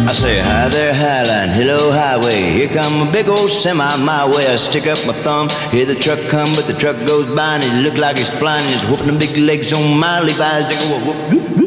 I say, hi there, Highline, hello, highway. Here come a big old semi my way. I stick up my thumb, hear the truck come, but the truck goes by and it look like it's flying. It's whooping the big legs on my Levi's. They go whoop, whoop, whoop.